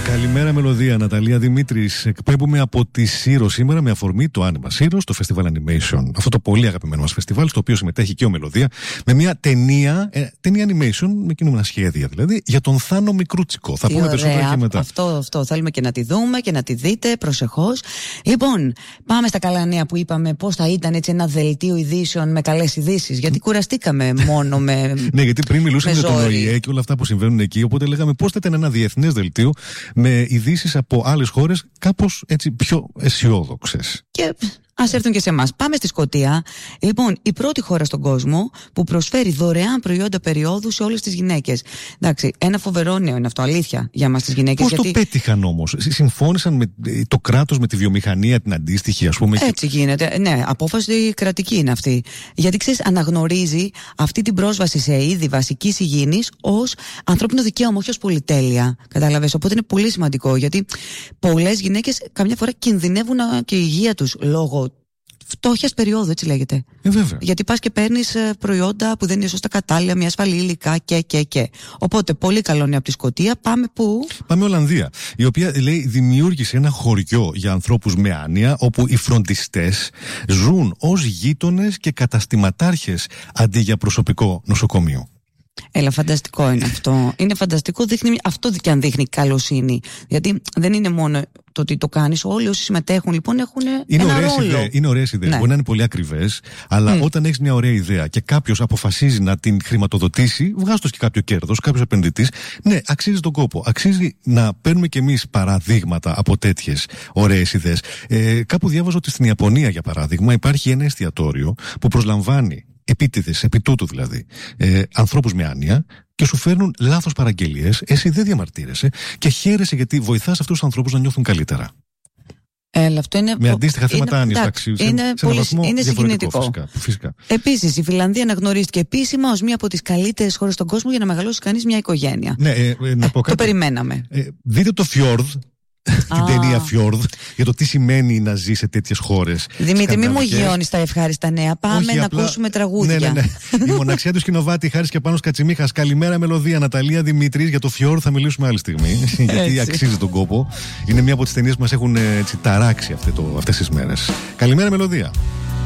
Καλημέρα, Μελωδία. Ναταλία Δημήτρης. Εκπέμπουμε από τη Σύρο σήμερα με αφορμή το Άνιμα Σύρο, το Festival Animation. Αυτό το πολύ αγαπημένο μας φεστιβάλ, στο οποίο συμμετέχει και ο Μελωδία, με μια ταινία animation, με κινούμενα σχέδια δηλαδή, για τον Θάνο Μικρούτσικο. Θα πούμε περισσότερα και μετά. Αυτό θέλουμε και να τη δούμε και να τη δείτε προσεχώς. Λοιπόν, πάμε στα καλά νέα που είπαμε. Πώς θα ήταν έτσι ένα δελτίο ειδήσεων με καλές ειδήσεις. Γιατί κουραστήκαμε μόνο με. Ναι, γιατί πριν μιλούσαμε για τον ΟΗΕ και όλα αυτά που συμβαίνουν εκεί. Οπότε λέγαμε πώς θα ήταν ένα διεθνές δελτίο με ειδήσεις από άλλες χώρες κάπως έτσι πιο αισιόδοξες. Και ας έρθουν και σε εμάς. Πάμε στη Σκωτία. Λοιπόν, η πρώτη χώρα στον κόσμο που προσφέρει δωρεάν προϊόντα περιόδου σε όλες τις γυναίκες. Εντάξει, ένα φοβερό νέο είναι αυτό, αλήθεια, για μας τις γυναίκες. Πώς το πέτυχαν όμως? Συμφώνησαν με το κράτος, με τη βιομηχανία την αντίστοιχη, ας πούμε? Έτσι γίνεται. Ναι, απόφαση κρατική είναι αυτή. Γιατί ξέρεις, αναγνωρίζει αυτή την πρόσβαση σε είδη βασικής υγιεινής ως ανθρώπινο δικαίωμα, όχι ως πολυτέλεια. Κατάλαβες? Οπότε είναι πολύ σημαντικό, γιατί πολλές γυναίκες καμιά φορά κινδυνεύουν και η υγεία τους λόγω φτώχειας περίοδου, έτσι λέγεται. Βέβαια. Γιατί πας και παίρνεις προϊόντα που δεν είναι σωστά κατάλληλα, μια ασφαλή υλικά και. Οπότε, πολύ καλό νέο από τη Σκωτία. Πάμε πού? Πάμε Ολλανδία. Η οποία, λέει, δημιούργησε ένα χωριό για ανθρώπους με άνοια, όπου οι φροντιστές ζουν ως γείτονες και καταστηματάρχες αντί για προσωπικό νοσοκομείο. Έλα, φανταστικό είναι αυτό. Είναι φανταστικό, αυτό και αν δείχνει καλοσύνη. Γιατί δεν είναι μόνο το ότι το κάνεις, όλοι όσοι συμμετέχουν λοιπόν έχουν ένα ρόλο. Είναι ωραίες ιδέες. Ναι. Μπορεί να είναι πολύ ακριβές, αλλά όταν έχεις μια ωραία ιδέα και κάποιος αποφασίζει να την χρηματοδοτήσει, βγάζοντας και κάποιο κέρδος, κάποιος επενδυτής, ναι, αξίζει τον κόπο. Αξίζει να παίρνουμε κι εμείς παραδείγματα από τέτοιες ωραίες ιδέες. Κάπου διάβαζα ότι στην Ιαπωνία, για παράδειγμα, υπάρχει ένα εστιατόριο που προσλαμβάνει επίτηδες, επί τούτου δηλαδή, ανθρώπους με άνοια και σου φέρνουν λάθος παραγγελίες, εσύ δεν διαμαρτύρεσαι και χαίρεσαι γιατί βοηθάς αυτούς τους ανθρώπους να νιώθουν καλύτερα. Αυτό είναι με αντίστοιχα θέματα άνοιας, είναι συγκινητικό. Φυσικά. Επίσης, η Φιλανδία αναγνωρίστηκε επίσημα ως μία από τις καλύτερες χώρες στον κόσμο για να μεγαλώσει κανείς μια οικογένεια. Ναι, να πω κάτι. Το περιμέναμε. Δείτε το Fjord. Την ταινία Fjord, για το τι σημαίνει να ζει σε τέτοιες χώρες. Δημήτρη, μην μου γιώνεις τα ευχάριστα νέα. Πάμε να ακούσουμε τραγούδια. Ναι. Η μοναξιά του Σκηνοβάτη, Χάρης και Πάνος Κατσιμίχας. Καλημέρα, Μελωδία. Ναταλία Δημήτρης. Για το Fjord θα μιλήσουμε άλλη στιγμή. Γιατί αξίζει τον κόπο. Είναι μία από τις ταινίες που μας έχουν ταράξει αυτές τις μέρες. Καλημέρα, Μελωδία.